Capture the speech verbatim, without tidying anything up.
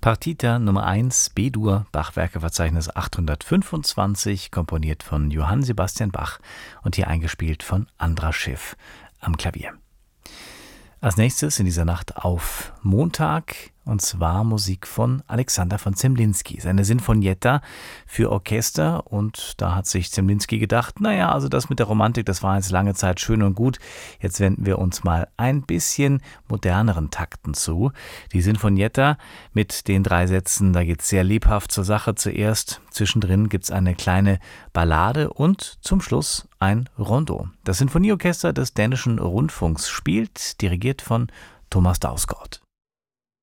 Partita Nummer eins B-Dur, Bach-Werkeverzeichnis achthundertfünfundzwanzig, komponiert von Johann Sebastian Bach und hier eingespielt von Andras Schiff am Klavier. Als nächstes in dieser Nacht auf Montag, und zwar Musik von Alexander von Zemlinsky, seine Sinfonietta für Orchester. Und da hat sich Zemlinsky gedacht, naja, also das mit der Romantik, das war jetzt lange Zeit schön und gut. Jetzt wenden wir uns mal ein bisschen moderneren Takten zu. Die Sinfonietta mit den drei Sätzen, da geht es sehr lebhaft zur Sache zuerst. Zwischendrin gibt es eine kleine Ballade und zum Schluss ein Rondo. Das Sinfonieorchester des Dänischen Rundfunks spielt, dirigiert von Thomas Dausgaard.